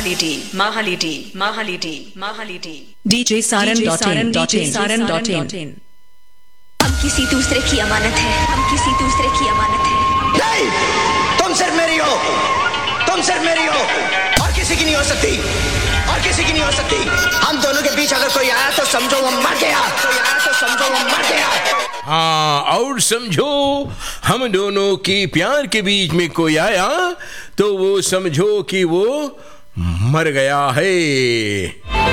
Mahalidi. DJ Saran.in. हम किसी दूसरे की अमानत है, हम किसी दूसरे की अमानत है। नहीं, तुम सिर्फ मेरी हो, तुम सिर्फ मेरी हो, और किसी की नहीं हो सकती, और किसी की नहीं हो सकती। हम दोनों के बीच अगर कोई आया तो समझो वो मर गया, कोई आया तो समझो वो मर गया। हाँ, और समझो हम दोनों की प्यार के बीच में कोई आया तो वो समझो कि वो मर गया है।